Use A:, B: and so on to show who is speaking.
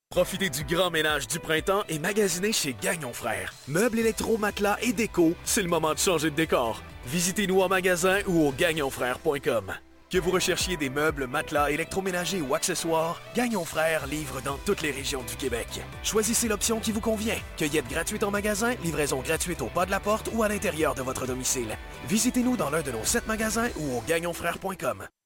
A: Profitez du grand ménage du printemps et magasinez chez Gagnon Frères. Meubles électro, matelas et déco, c'est le moment de changer de décor. Visitez-nous en magasin ou au gagnonfrères.com. Que vous recherchiez des meubles, matelas, électroménagers ou accessoires, Gagnon Frères livre dans toutes les régions du Québec. Choisissez l'option qui vous convient. Cueillette gratuite en magasin, livraison gratuite au pas de la porte ou à l'intérieur de votre domicile. Visitez-nous dans l'un de nos 7 magasins ou au gagnonfrères.com.